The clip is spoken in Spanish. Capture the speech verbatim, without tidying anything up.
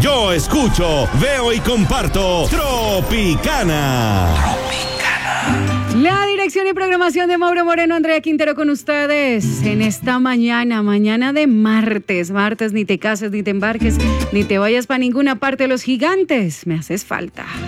Yo escucho, veo y comparto Tropicana. La dirección y programación de Mauro Moreno, Andrea Quintero con ustedes en esta mañana, mañana de martes. Martes, ni te cases, ni te embarques, ni te vayas para ninguna parte. Los gigantes, me haces falta.